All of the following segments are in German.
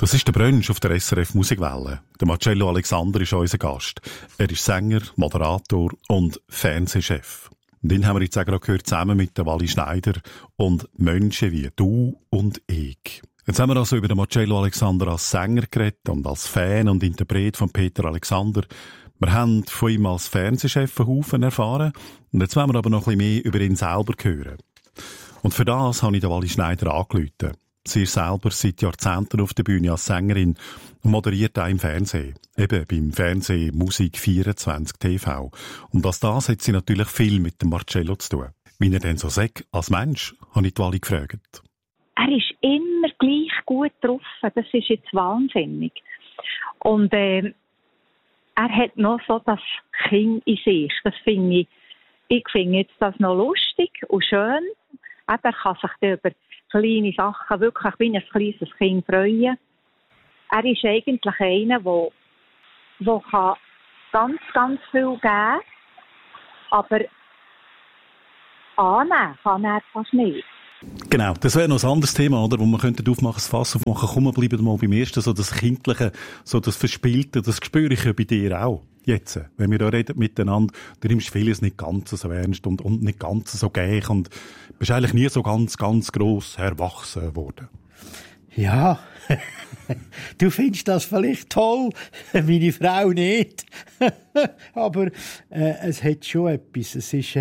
Das ist der Brunch auf der SRF Musikwelle. Der Marcello Alexander ist unser Gast. Er ist Sänger, Moderator und Fernsehchef. Den haben wir jetzt auch gerade gehört, zusammen mit der Wally Schneider und Menschen wie du und ich. Jetzt haben wir also über den Marcello Alexander als Sänger geredet und als Fan und Interpret von Peter Alexander. Wir haben von ihm als Fernsehchef einen Haufen erfahren. Und jetzt wollen wir aber noch ein bisschen mehr über ihn selber hören. Und für das habe ich den Wally Schneider angerufen. Sie ist selber seit Jahrzehnten auf der Bühne als Sängerin und moderiert auch im Fernsehen. Eben beim Fernsehen Musik 24 TV. Und das hat sie natürlich viel mit dem Marcello zu tun. Wie er denn so sagt, als Mensch, habe ich die Wally gefragt. Er ist immer gleich gut drauf. Das ist jetzt wahnsinnig. Und er hat noch so das Kind in sich. Das finde ich finde jetzt das noch lustig und schön. Er kann sich über kleine Sachen wirklich wie ein kleines Kind freuen. Er ist eigentlich einer, der kann ganz, ganz viel geben, aber annehmen kann er fast nicht. Genau, das wäre noch ein anderes Thema, oder? Wo man könnte aufmachen, das Fass aufmachen. Komm, wir bleiben mal beim ersten, so das Kindliche, so das Verspielte, das spüre ich ja bei dir auch. Jetzt, wenn wir da reden miteinander, du nimmst vieles nicht ganz so ernst und nicht ganz so gäch und bist eigentlich nie so ganz, ganz gross erwachsen worden. Ja, du findest das vielleicht toll, meine Frau nicht. Aber es hat schon etwas. Es ist,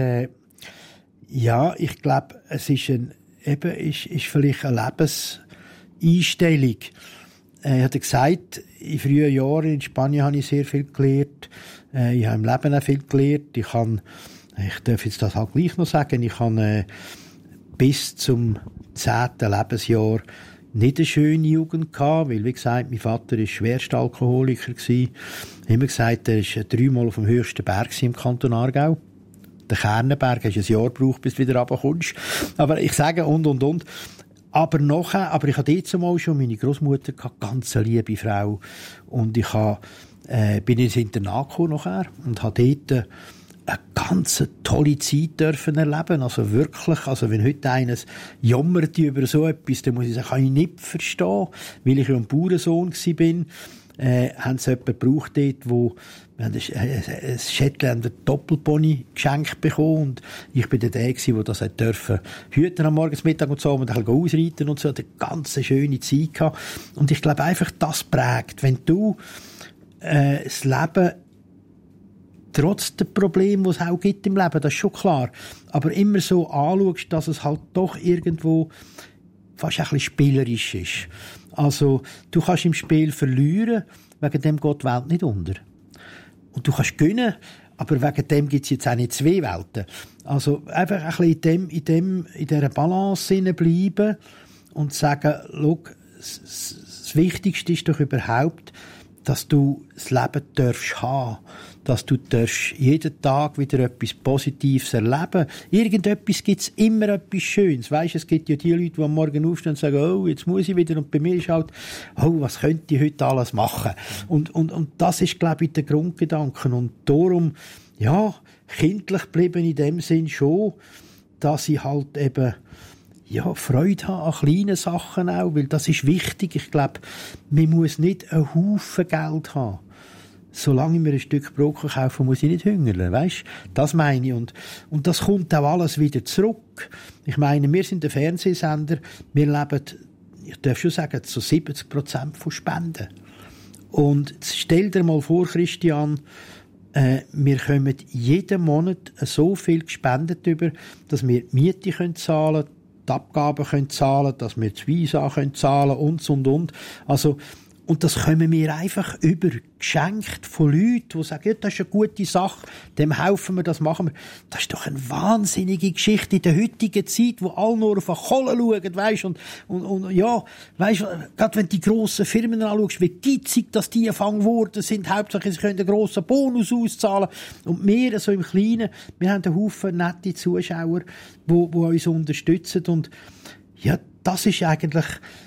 ja, ich glaube, es ist ist vielleicht eine Lebenseinstellung. Ich hatte gesagt, in frühen Jahren in Spanien habe ich sehr viel gelernt. Ich habe im Leben auch viel gelernt. Ich darf jetzt das halt gleich noch sagen, ich habe bis zum 10. Lebensjahr nicht eine schöne Jugend gehabt, weil, wie gesagt, mein Vater war schwerster Alkoholiker gewesen. Ich habe immer gesagt, er ist 3-mal auf dem höchsten Berg im Kanton Aargau. Der Kernenberg, hast ein Jahr gebraucht, bis du wieder runterkommst. Aber ich sage und. Aber ich hatte jetzt mal schon meine Großmutter gehabt, ganz eine liebe Frau. Und ich bin ins Internat gekommen nachher und habe dort eine ganz tolle Zeit dürfen erleben. Also wirklich, wenn heute eines jammert über so etwas, dann muss ich sagen, kann ich nicht verstehen, weil ich ja ein Bauernsohn war. Haben sie jemanden gebraucht dort, wir haben ein Shetlander Doppelpony geschenkt bekommen und ich bin der der das hat dürfen hüten am Morgens, Mittag und so und dann ausreiten und so, hat eine ganz schöne Zeit gehabt. Und ich glaube einfach, das prägt, wenn du das Leben trotz der Probleme, die es auch gibt im Leben, das ist schon klar, aber immer so anschaust, dass es halt doch irgendwo fast ein bisschen spielerisch ist. Also, du kannst im Spiel verlieren, wegen dem geht die Welt nicht unter. Und du kannst gewinnen, aber wegen dem gibt es jetzt auch nicht zwei Welten. Also, einfach ein bisschen in dieser Balance bleiben und sagen, schau, das Wichtigste ist doch überhaupt, dass du das Leben darfst haben, dass du darfst jeden Tag wieder etwas Positives erleben. Irgendetwas gibt's immer etwas Schönes. Weisst, es gibt ja die Leute, die am Morgen aufstehen und sagen, oh, jetzt muss ich wieder. Und bei mir ist halt, oh, was könnte ich heute alles machen? Und das ist, glaube ich, der Grundgedanke. Und darum, ja, kindlich bleiben in dem Sinn schon, dass ich halt eben, ja, Freude haben an kleinen Sachen auch, weil das ist wichtig. Ich glaube, man muss nicht einen Haufen Geld haben. Solange ich mir ein Stück Brot kaufen, muss ich nicht hungern, weisst? Das meine ich. Und das kommt auch alles wieder zurück. Ich meine, wir sind ein Fernsehsender, wir leben, ich darf schon sagen, zu 70% von Spenden. Und stell dir mal vor, Christian, wir kommen jeden Monat so viel gespendet über, dass wir die Miete zahlen können, die Abgaben können zahlen, dass wir das Visa können zahlen und. Also, und das kommen wir einfach über, geschenkt von Leuten, die sagen, ja, das ist eine gute Sache, dem helfen wir, das machen wir. Das ist doch eine wahnsinnige Geschichte in der heutigen Zeit, wo alle nur auf eine Kohle schauen, weisst, und ja, weisst, gerade wenn du die grossen Firmen anschaust, wie gitzig, dass die gefangen worden sind, hauptsächlich, sie können einen grossen Bonus auszahlen. Und wir, so im Kleinen, wir haben einen Haufen nette Zuschauer, die uns unterstützen. Und ja, das ist eigentlich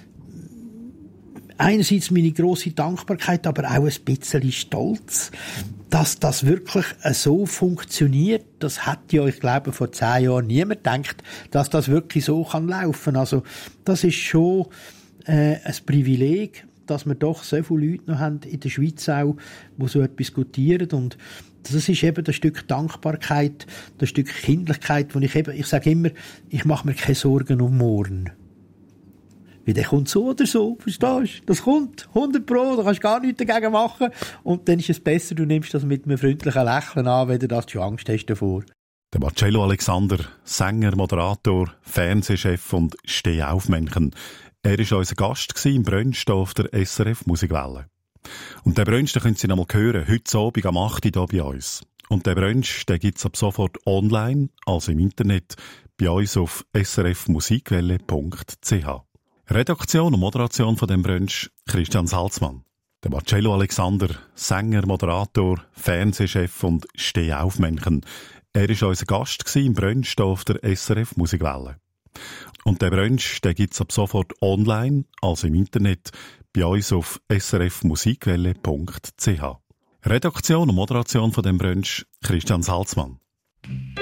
einerseits meine grosse Dankbarkeit, aber auch ein bisschen Stolz, dass das wirklich so funktioniert. Das hat ja, ich glaube, vor 10 Jahren niemand gedacht, dass das wirklich so kann laufen. Also, das ist schon ein Privileg, dass wir doch so viele Leute noch haben in der Schweiz auch, die so etwas gutieren. Und das ist eben das Stück Dankbarkeit, das Stück Kindlichkeit, wo ich sage immer, ich mache mir keine Sorgen um morgen. Weil der kommt so oder so, verstehst du? Das kommt, 100%, da kannst du gar nichts dagegen machen. Und dann ist es besser, du nimmst das mit einem freundlichen Lächeln an, wenn du das schon Angst hast davor. Der Marcello Alexander, Sänger, Moderator, Fernsehchef und Stehaufmännchen. Er war unser Gast im Brunch hier auf der SRF Musikwelle. Und den Brunch, den können Sie noch mal hören, heute Abend am 8. Uhr hier bei uns. Und den Brunch, den gibt's ab sofort online, also im Internet, bei uns auf srfmusikwelle.ch. Redaktion und Moderation von dem Brunch, Christian Salzmann. Der Marcello Alexander, Sänger, Moderator, Fernsehchef und Stehaufmännchen. Er war unser Gast im Brunch hier auf der SRF Musikwelle. Und den Brunch, den gibt's ab sofort online, also im Internet, bei uns auf srfmusikwelle.ch. Redaktion und Moderation von dem Brunch, Christian Salzmann.